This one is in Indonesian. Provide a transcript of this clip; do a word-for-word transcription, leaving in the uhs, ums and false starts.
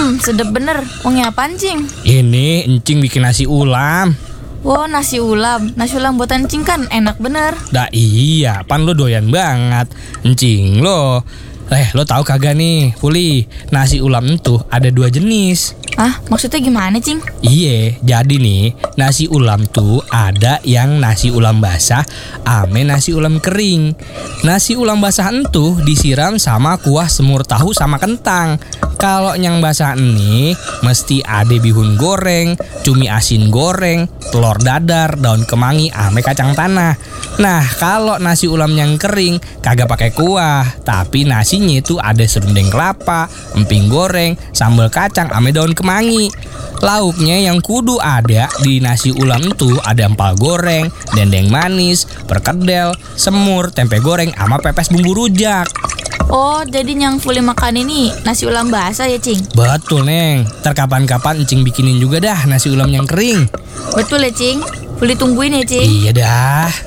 Hmm, sedep bener. Wangi apaan, Cing? Ini Encing bikin nasi ulam. Wow, nasi ulam. Nasi ulam buatan Cing kan enak bener. Dah iya, pan lo doyan banget. Encing lo. Eh, lo tahu kagak nih, Puli, nasi ulam itu ada dua jenis. Ah, maksudnya gimana, Cing? Iye, jadi nih, nasi ulam tuh ada yang nasi ulam basah ame nasi ulam kering. Nasi ulam basah itu disiram sama kuah semur tahu sama kentang. Kalau yang basah ini mesti ada bihun goreng, cumi asin goreng, telur dadar, daun kemangi ame kacang tanah. Nah, kalau nasi ulam yang kering kagak pakai kuah, tapi nasinya itu ada serundeng kelapa, emping goreng, sambal kacang ame daun kemangi. Lauknya yang kudu ada di nasi ulam itu ada empal goreng, dendeng manis, perkedel, semur, tempe goreng sama pepes bumbu rujak. Oh, jadi yang Fuli makan ini nasi ulam basah ya, Cing? Betul, Neng. Ntar kapan-kapan Encing bikinin juga dah nasi ulam yang kering. Betul ya, Cing? Fuli tungguin ya, Cing? Iya dah.